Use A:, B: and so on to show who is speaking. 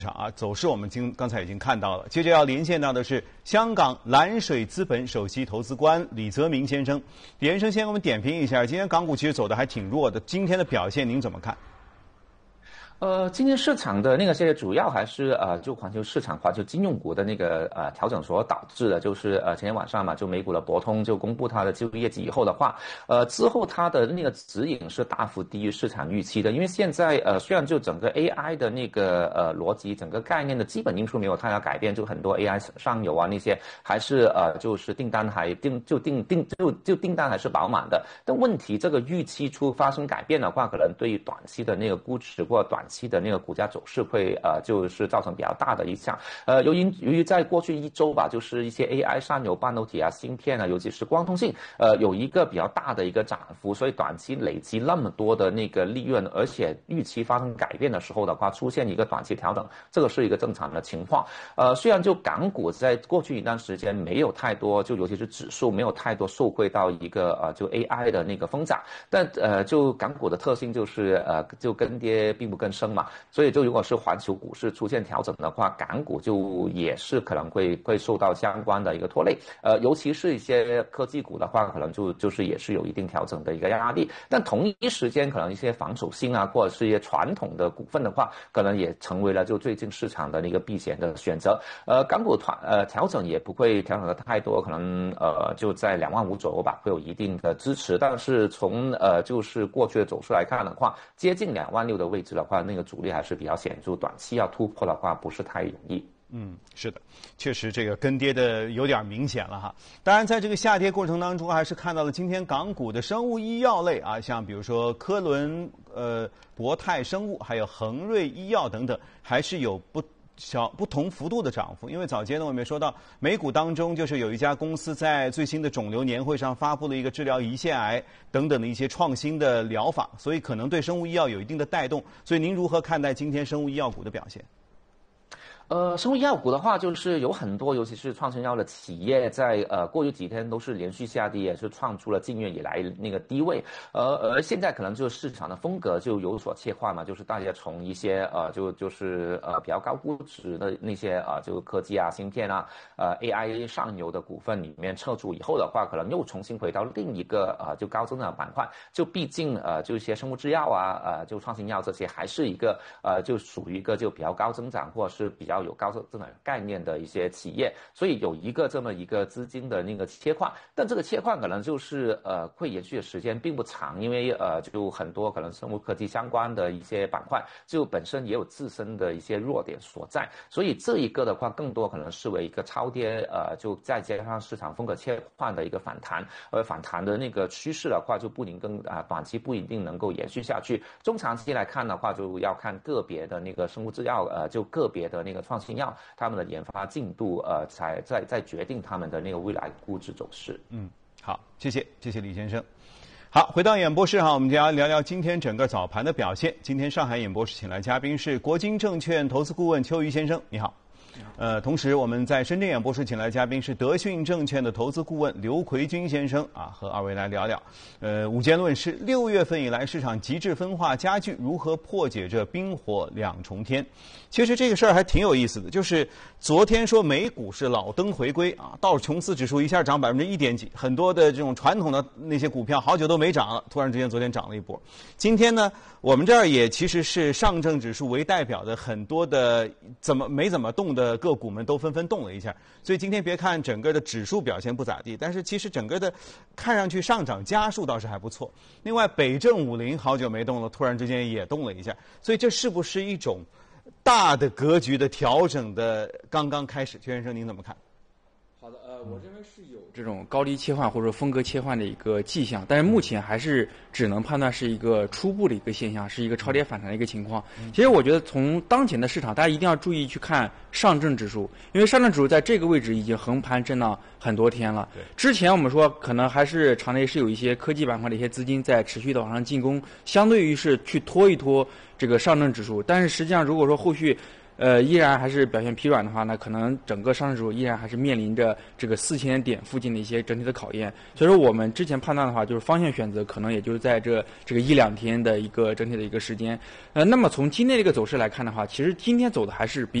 A: 走势我们刚才已经看到了。接着要连线到的是香港蓝水资本首席投资官李泽明先生。李先生先给我们点评一下，今天港股其实走得还挺弱的，今天的表现您怎么看？
B: 今天市场的那个些主要还是就环球市场、环球金融股的那个调整所导致的，就是前天晚上嘛，就美股的博通就公布它的季度业绩以后的话，之后它的那个指引是大幅低于市场预期的，因为现在虽然就整个 AI 的那个逻辑、整个概念的基本因素没有太大改变，就很多 AI 上游啊那些还是就是订单还订单还是饱满的，但问题这个预期出发生改变的话，可能对于短期的那个估值或短期的那个股价走势会就是造成比较大的影响。由于在过去一周吧，就是一些 AI 上游半导体啊、芯片啊，尤其是光通信，有一个比较大的一个涨幅，所以短期累积那么多的那个利润，而且预期发生改变的时候的话，出现一个短期调整，这个是一个正常的情况。虽然就港股在过去一段时间没有太多，就尤其是指数没有太多受惠到一个就 AI 的那个疯涨，但就港股的特性就是就跟跌并不跟升嘛，所以就如果是环球股市出现调整的话，港股就也是可能会受到相关的一个拖累，尤其是一些科技股的话，可能就是也是有一定调整的一个压力，但同一时间可能一些防守性啊，或者是一些传统的股份的话，可能也成为了就最近市场的那个避险的选择。港股调整也不会调整的太多，可能就在25000左右吧，会有一定的支持，但是从就是过去的走势来看的话，接近26000的位置的话，那个阻力还是比较显著，短期要突破的话不是太容易。
A: 是的，确实这个跟跌的有点明显了哈。当然，在这个下跌过程当中，还是看到了今天港股的生物医药类啊，像比如说科伦、博泰生物，还有恒瑞医药等等，还是有不同幅度的涨幅。因为早间呢，我们也说到，美股当中就是有一家公司在最新的肿瘤年会上发布了一个治疗胰腺癌等等的一些创新的疗法，所以可能对生物医药有一定的带动。所以您如何看待今天生物医药股的表现？
B: 生物医药股的话，就是有很多，尤其是创新药的企业，在过去几天都是连续下跌，也是创出了近月以来那个低位。而现在可能就是市场的风格就有所切换嘛，就是大家从一些就是比较高估值的那些就科技啊、芯片啊、AI 上游的股份里面撤出以后的话，可能又重新回到另一个就高增长板块。就毕竟就一些生物制药啊、就创新药这些，还是一个就属于一个就比较高增长或者是比较有高增长概念的一些企业，所以有一个这么一个资金的那个切换，但这个切换可能就是会延续的时间并不长，因为就很多可能生物科技相关的一些板块就本身也有自身的一些弱点所在，所以这一个的话更多可能视为一个超跌，就再加上市场风格切换的一个反弹，而反弹的那个趋势的话就不一定短期不一定能够延续下去，中长期来看的话就要看个别的那个生物制药就个别的那个创新药他们的研发进度才再决定他们的那个未来估值走势。
A: 好，谢谢李先生。好，回到演播室哈，我们就要聊聊今天整个早盘的表现。今天上海演播室请来嘉宾是国金证券投资顾问邱瑜先生，你好。同时我们在深圳演播室请来嘉宾是德讯证券的投资顾问刘奎军先生和二位来聊聊。午间论是6月份以来市场极致分化加剧，如何破解这冰火两重天？其实这个事儿还挺有意思的，就是昨天说美股是老登回归道琼斯指数一下涨1%几，很多的这种传统的那些股票好久都没涨了，突然之间昨天涨了一波。今天呢，我们这儿也其实是上证指数为代表的很多的没怎么动的个股们都纷纷动了一下，所以今天别看整个的指数表现不咋地，但是其实整个的看上去上涨家数倒是还不错。另外北证50好久没动了，突然之间也动了一下，所以这是不是一种大的格局的调整的刚刚开始？邱先生您怎么看？
C: 好的，我认为是有这种高低切换或者风格切换的一个迹象，但是目前还是只能判断是一个初步的一个现象，是一个超跌反弹的一个情况。其实我觉得从当前的市场，大家一定要注意去看上证指数，因为上证指数在这个位置已经横盘震荡很多天了。之前我们说可能还是场内是有一些科技板块的一些资金在持续的往上进攻，相对于是去拖一拖这个上证指数，但是实际上如果说后续依然还是表现疲软的话呢，可能整个上证指数依然还是面临着这个4000点附近的一些整体的考验。所以说我们之前判断的话，就是方向选择可能也就是在这个1-2天的一个整体的一个时间。那么从今天这个走势来看的话，其实今天走的还是